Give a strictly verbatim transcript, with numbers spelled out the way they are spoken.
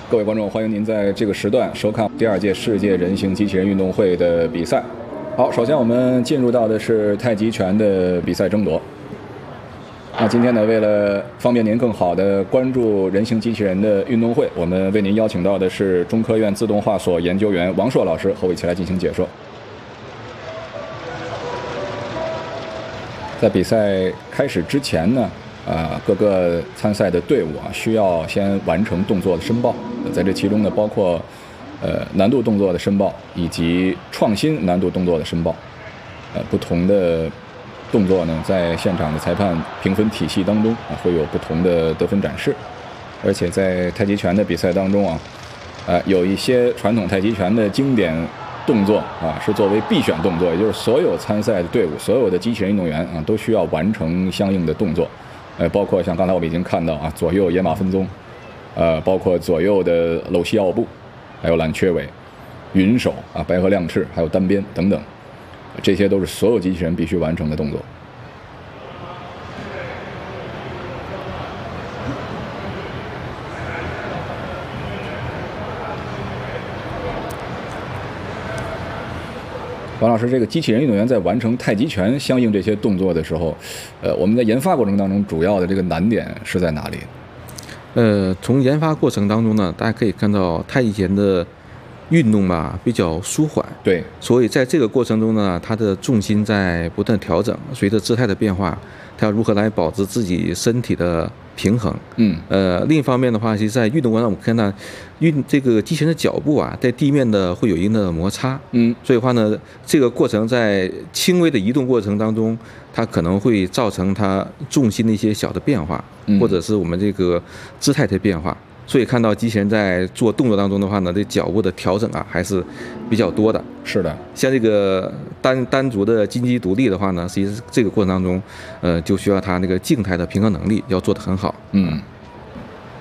各位观众，欢迎您在这个时段收看第二届世界人形机器人运动会的比赛。好，首先我们进入到的是太极拳的比赛争夺。那今天呢，为了方便您更好的关注人形机器人的运动会，我们为您邀请到的是中科院自动化所研究员王硕老师，和我一起来进行解说。在比赛开始之前呢，啊，各个参赛的队伍啊，需要先完成动作的申报。在这其中呢，包括呃难度动作的申报，以及创新难度动作的申报。呃，不同的动作呢，在现场的裁判评分体系当中啊，会有不同的得分展示。而且在太极拳的比赛当中啊，呃，有一些传统太极拳的经典动作啊，是作为必选动作，也就是所有参赛的队伍、所有的机器人运动员啊，都需要完成相应的动作。呃，包括像刚才我们已经看到啊，左右野马分鬃，呃，包括左右的搂膝奥步，还有揽缺尾、云手啊、白鹤亮翅，还有单边等等，这些都是所有机器人必须完成的动作。王老师，这个机器人运动员在完成太极拳相应这些动作的时候，呃，我们在研发过程当中主要的这个难点是在哪里？ 呃，从研发过程当中呢，大家可以看到太极拳的运动吧比较舒缓， 对， 所以在这个过程中呢，它的重心在不断调整，随着姿态的变化，它要如何来保持自己身体的平衡。 嗯， 呃，另一方面的话，其实在运动过程中，我们看到运这个机器人的脚步啊，在地面的会有一定的摩擦。 嗯， 所以的话呢，这个过程在轻微的移动过程当中，它可能会造成它重心的一些小的变化， 嗯、 或者是我们这个姿态的变化。所以看到机器人在做动作当中的话呢，这脚步的调整啊还是比较多的。 是的， 像这个单单足的金鸡独立的话呢，实际这个过程当中，呃，就需要它那个静态的平衡能力要做得很好。 嗯。